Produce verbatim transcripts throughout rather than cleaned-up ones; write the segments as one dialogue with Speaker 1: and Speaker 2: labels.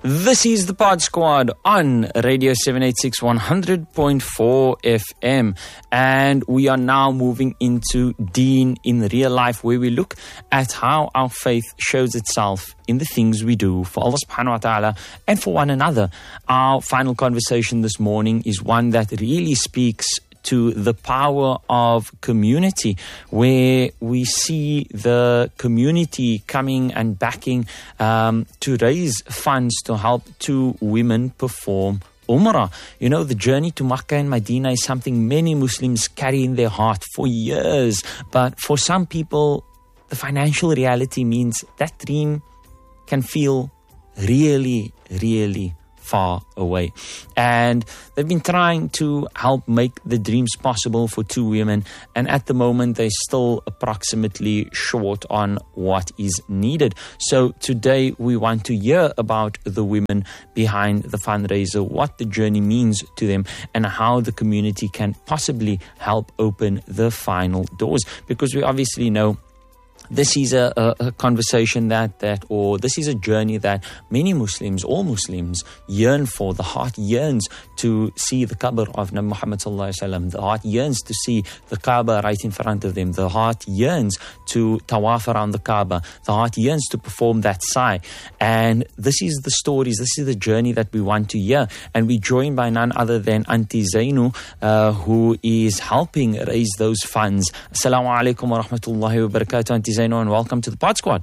Speaker 1: This is the Pod Squad on Radio seven eighty-six one hundred point four F M, and we are now moving into Deen in real life, where we look at how our faith shows itself in the things we do for Allah subhanahu wa ta'ala and for one another. Our final conversation this morning is one that really speaks to the power of community, where we see the community coming and backing um, to raise funds to help two women perform Umrah. You know, the journey to Makkah and Medina is something many Muslims carry in their heart for years, but for some people, the financial reality means that dream can feel really, really far away. And they've been trying to help make the dreams possible for two women, and at the moment they're still approximately short on what is needed. So today we want to hear about the women behind the fundraiser, what the journey means to them, and how the community can possibly help open the final doors, because we obviously know this is a, a, a conversation that, that, or this is a journey that many Muslims, all Muslims, yearn for. The heart yearns to see the Qabr of Nabi Muhammad sallallahu alaihi wasallam. The heart yearns to see the Kaaba right in front of them. The heart yearns to tawaf around the Kaaba. The heart yearns to perform that sa'i. And this is the stories, this is the journey that we want to hear. And we're joined by none other than Auntie Zainu, uh, who is helping raise those funds. Assalamu alaikum wa rahmatullahi wa barakatuh, Auntie Zainu, and welcome to the Pod Squad.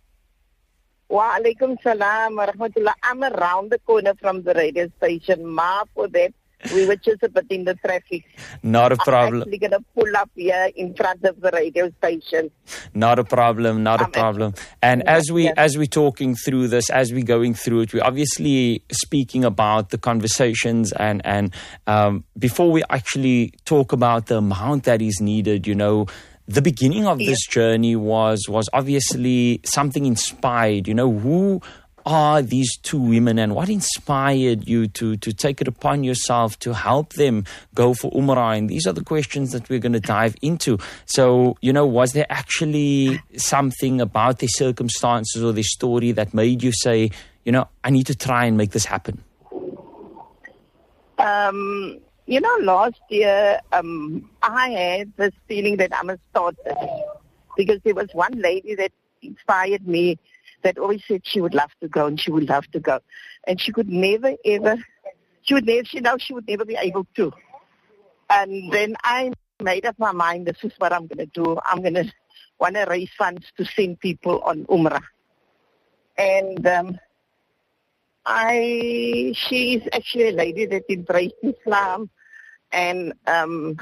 Speaker 2: Wa alaikum salam wa rahmatullah. I'm around the corner from the radio station. Ma, for that, we were just a bit in the traffic.
Speaker 1: Not a problem.
Speaker 2: I'm actually going to pull up here in front of the radio station.
Speaker 1: Not a problem, not I'm a problem. Actually, and as we, yes. as we're talking through this, as we're going through it, we're obviously speaking about the conversations, and, and um, before we actually talk about the amount that is needed, you know, the beginning of this journey was was obviously something inspired. You know, who are these two women, and what inspired you to to take it upon yourself to help them go for Umrah? And these are the questions that we're going to dive into. So, you know, was there actually something about their circumstances or their story that made you say, you know, I need to try and make this happen?
Speaker 2: Um... You know, last year, um, I had this feeling that I must start this, because there was one lady that inspired me that always said she would love to go and she would love to go. And she could never, ever, she would never, she knows she would never be able to. And then I made up my mind, this is what I'm going to do. I'm going to want to raise funds to send people on Umrah. And um, I, she is actually a lady that embraced Islam. And um,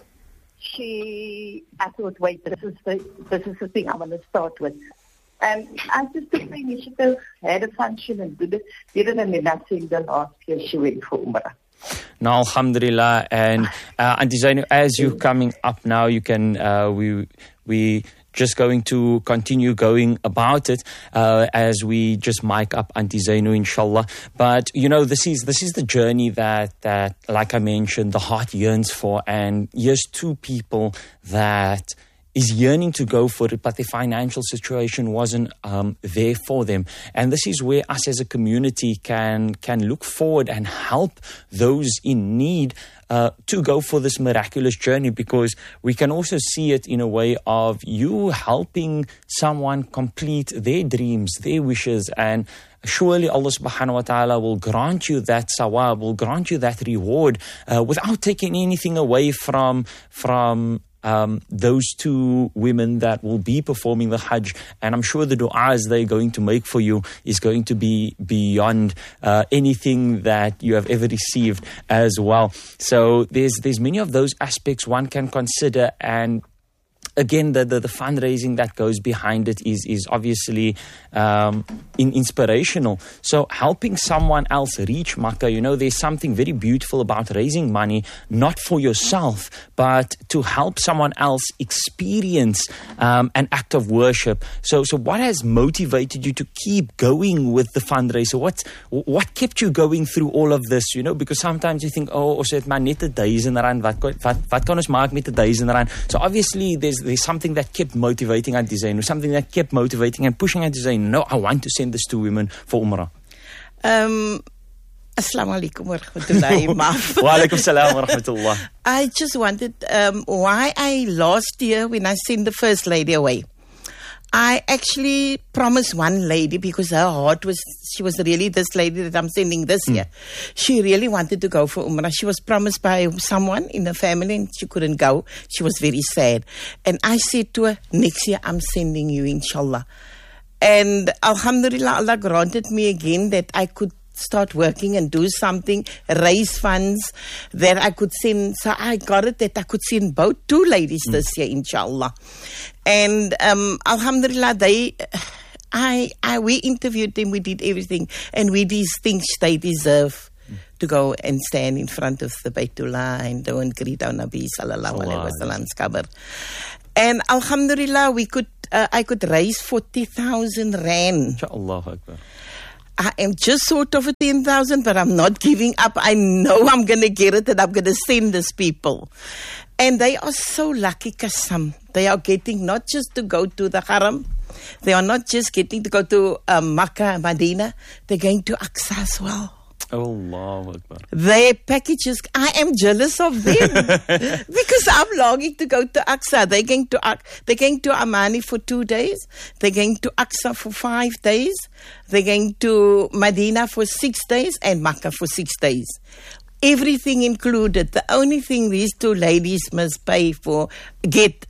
Speaker 2: she, I thought, wait, this is the this is the thing I want to start with. And I just took the initiative, had a function, and did it. Did it, and then I think the last year she went for Umrah.
Speaker 1: Now, alhamdulillah, and uh, Auntie Zainu, as you're coming up now, you can uh, we we. just going to continue going about it uh, as we just mic up Auntie Zainu, inshallah. But, you know, this is this is the journey that, that, like I mentioned, the heart yearns for. And here's two people that is yearning to go for it, but their financial situation wasn't um, there for them. And this is where us as a community can can look forward and help those in need Uh, to go for this miraculous journey, because we can also see it in a way of you helping someone complete their dreams, their wishes, and surely Allah subhanahu wa ta'ala will grant you that sawab, will grant you that reward uh, without taking anything away from from Um, those two women that will be performing the Hajj. And I'm sure the du'as they're going to make for you is going to be beyond uh, anything that you have ever received as well. So there's there's many of those aspects one can consider, and again, the, the, the fundraising that goes behind it is is obviously um, in, inspirational. So helping someone else reach Makkah, you know, there's something very beautiful about raising money, not for yourself, but to help someone else experience um, an act of worship. So so what has motivated you to keep going with the fundraiser? What, what kept you going through all of this, you know? Because sometimes you think, oh, ons het maar net een duizend rand, wat, wat, wat kan ons maak met een duizend rand? So obviously there's there's something that kept motivating Auntie Zainu, something that kept motivating and pushing Auntie Zainu. No, I want to send this to women for Umrah.
Speaker 3: Um, Assalamu alaikum wa rahmatullahi maaf.
Speaker 1: Wa alaikum salam wa rahmatullah.
Speaker 3: I just wanted, um, why I last year when I sent the first lady away, I actually promised one lady because her heart was, she was really this lady that I'm sending this mm. year. She really wanted to go for Umrah. She was promised by someone in her family and she couldn't go. She was very sad. And I said to her, next year I'm sending you, inshallah. And alhamdulillah, Allah granted me again that I could start working and do something, raise funds that I could send. So I got it that I could send both two ladies mm. this year, inshallah. And um, alhamdulillah, they, I, I, we interviewed them, we did everything, and we these things they deserve mm. to go and stand in front of the Baytullah and go and greet our Nabi sallallahu alaihi wasallam's qabr. And alhamdulillah, we could, uh, I could raise forty thousand rand.
Speaker 1: Allahu Akbar.
Speaker 3: I am just sort of at ten thousand, but I'm not giving up. I know I'm going to get it and I'm going to send these people. And they are so lucky, Kasam. They are getting not just to go to the Haram. They are not just getting to go to um, Makkah and Medina. They're going to Aqsa as well.
Speaker 1: Allahu Akbar.
Speaker 3: Their packages, I am jealous of them because I'm longing to go to Aqsa. They're going to they're going to Amani for two days. They're going to Aqsa for five days. They're going to Medina for six days and Makkah for six days. Everything included. The only thing these two ladies must pay for, get